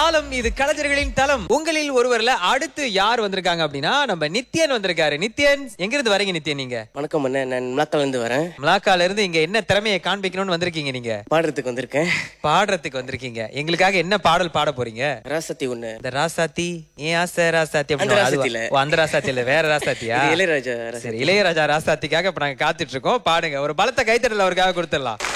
தாளம் இது கலைஞர்களின் தளம். உங்களில் ஒருவர்ல அடுத்து யார் வந்திருக்காங்க அப்படின்னா நம்ம நித்யன் வந்திருக்காரு. நித்யன், எங்க இருந்து வரீங்க நித்யன்? நீங்க வணக்கம் அண்ணே, நான் மிளாக்கால இருந்து வரேன். மிளாக்கால இருந்து இங்க என்ன திறமையை காண்பிக்கணும்னு வந்திருக்கீங்க? நீங்க பாடுறதுக்கு வந்திருக்கேன். பாடுறதுக்கு வந்திருக்கீங்க. எங்களுக்காக என்ன பாடல் பாட போறீங்க? ராசாத்தி ஒண்ணு. இந்த ராசாத்தி ஏன் ஆசை ராசாத்தி அந்த ராசாத்தி இல்ல. அந்த ராசாத்தி இல்ல, வேற ராசாத்தியா? இது இளையராஜா சரி, இளையராஜா ராசாத்திக்காக இப்ப நாங்க காத்துட்டு இருக்கோம். பாடுங்க. ஒரு பலத்த கைத்தட்டல் அவருக்காக கொடுத்துடலாம்.